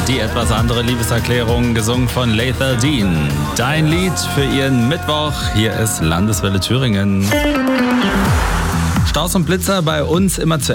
Die etwas andere Liebeserklärung, gesungen von Lethal Dean. Dein Lied für Ihren Mittwoch. Hier ist Landeswelle Thüringen. Staus und Blitzer bei uns immer zuerst.